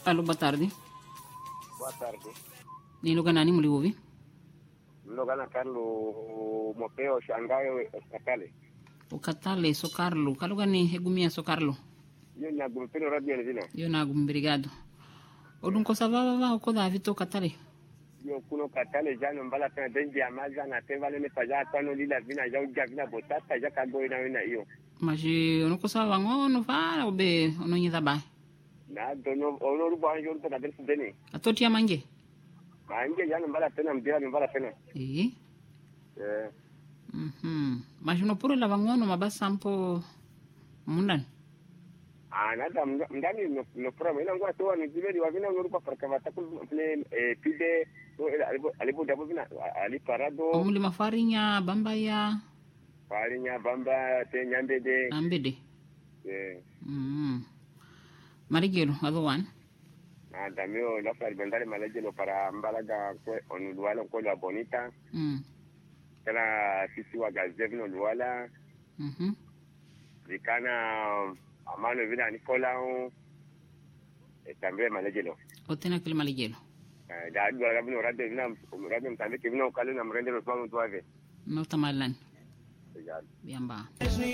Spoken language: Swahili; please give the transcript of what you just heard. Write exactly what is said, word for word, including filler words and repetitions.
Alô, boa tarde. Boa tarde. Ni lugar nani muli ouvi? Mlogana Carlo Mopeo Shangayo Katale. O Catale, sou Carlo. Kaluga ni hegumia sou Carlo. Yo na grupino radio ni zina. Yo na gum, obrigado. O dunko savava va o koda vito Catale. Yo kuno Katale jano mbala tena denji amaza na tevale ne paja tano lila vina ya uja vina botata ya kago ina ina iyo. Mas eu não consigo ngono fa o be ono nyida ba. Na dono ono rubo anjo rubo na dersi deni. Atoti amange. Manje jano mbala tena mbira mbala tena. Eh? Eh. Mhm. Mas no puro lava ngono mabasa ampo mundan. Ah, nada ndani no no programa ina ngwa toa ni zibeli wa vina ngorupa para kavata kul play eh pide alipo alipo dabo vina ali parado. Omuli mafarinya bamba ya Farinya bamba te nyambede. ambede. Eh. Mhm. Marigelo, other one. Ah, también la alimentare malajelo para mbalaga kwe onuduala kwa la bonita. Mm. Kala sisi wa gazevino luala. Mhm. Vikana amano vina Nicola e también malajelo. O tena kile maligelo. Eh, da adu ala vino radio vina radio mtambe kivina ukalo na mrende lo swangu tuave. No tamalan. Obrigado. Biamba.